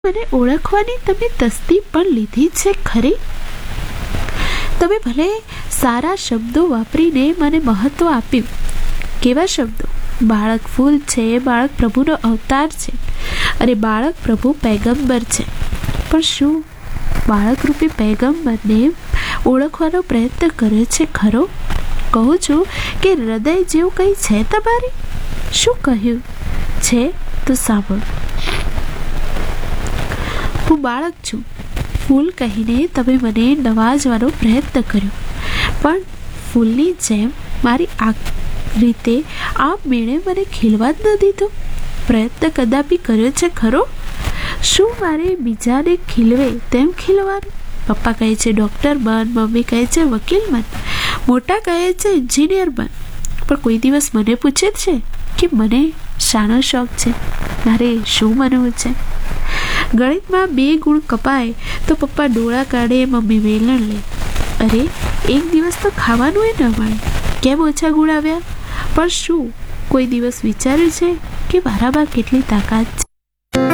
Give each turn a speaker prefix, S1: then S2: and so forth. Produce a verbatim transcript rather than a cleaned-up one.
S1: મને ઓળખવાની તમે તસ્દી પણ લીધી છે ખરી? તમે ભલે સારા શબ્દો વાપરીને મને મહત્વ આપ્યું. કેવા શબ્દો? બાળક ફૂલ છે, બાળક પ્રભુનો અવતાર છે અને બાળક પ્રભુ પૈગંબર છે. પણ શું બાળક રૂપી પૈગંબરને ઓળખવાનો પ્રયત્ન કરે છે ખરો? કહું છું કે હૃદય જેવું કંઈ છે તમારી? શું કહ્યું છે તો સાંભળો. હું બાળક છું, ફૂલ કહીને તમે મને નવાજવાનો પ્રયત્ન કર્યો, પણ ફૂલની જેમ મારી આ રીતે આપમેળે મને ખીલવા જ ન દીધો. પ્રયત્ન કદાપી કર્યો છે ખરો? શું મારે બીજાને ખીલવે તેમ ખીલવાનું? પપ્પા કહે છે ડૉક્ટર બન, મમ્મી કહે છે વકીલ બન, મોટા કહે છે એન્જિનિયર બન, પણ કોઈ દિવસ મને પૂછે છે કે મને શાનો શોખ છે, મારે શું બનવું છે? ગણિતમાં બે ગુણ કપાય તો પપ્પા ડોળા કાઢે, મમ્મી વેલણ લે. અરે એક દિવસ તો ખાવાનું એ ન મળે, કેમ ઓછા ગુણ આવ્યા? પણ શું કોઈ દિવસ વિચાર્યું છે કે મારામાં કેટલી તાકાત છે?